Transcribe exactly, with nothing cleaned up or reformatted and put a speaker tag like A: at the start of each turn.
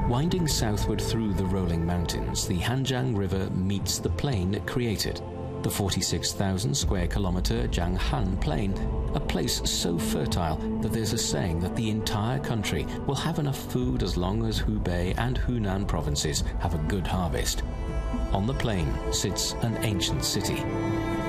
A: Winding southward through the rolling mountains, the Hanjiang River meets the plain it created, the forty-six thousand square kilometer Jianghan Plain, a place so fertile that there's a saying that the entire country will have enough food as long as Hubei and Hunan provinces have a good harvest. On the plain sits an ancient city.